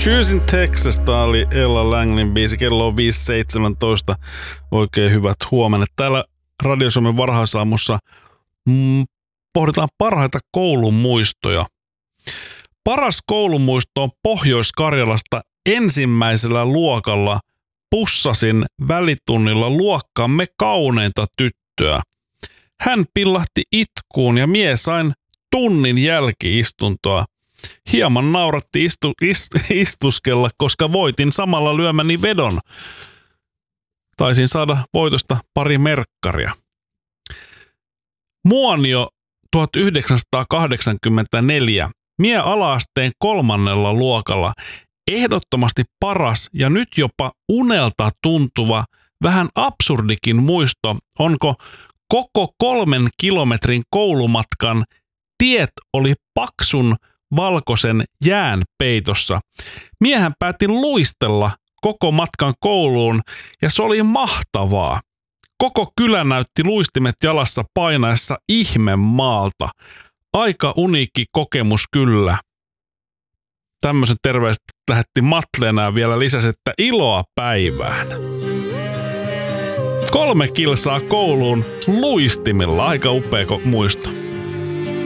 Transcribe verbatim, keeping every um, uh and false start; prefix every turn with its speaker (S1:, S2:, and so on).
S1: Shoes in Texas, tää oli Ella Langlin biisi, kello on viisi seitsemäntoista. Oikein hyvät huomenna. Täällä Radio Suomen varhaisaamussa mm, pohditaan parhaita koulumuistoja. Paras koulumuisto on Pohjois-Karjalasta. Ensimmäisellä luokalla pussasin välitunnilla luokkaamme kauneinta tyttöä. Hän pillahti itkuun ja mie sain tunnin jälki-istuntoa. Hieman nauratti istu, ist, istuskella, koska voitin samalla lyömäni vedon. Taisin saada voitosta pari merkkaria. Muonio tuhatyhdeksänsataakahdeksankymmentäneljä. Mie ala-asteen kolmannella luokalla. Ehdottomasti paras ja nyt jopa unelta tuntuva, vähän absurdikin muisto, onko koko kolmen kilometrin koulumatkan tiet oli paksun valkoisen jään peitossa. Miehän päätin luistella koko matkan kouluun ja se oli mahtavaa. Koko kylä näytti luistimet jalassa painaessa ihme maalta. Aika uniikki kokemus kyllä. Tämmöisen terveiset lähetti Matleena ja vielä lisäsi, että iloa päivään. Kolme kilsaa kouluun luistimilla. Aika upea muisto.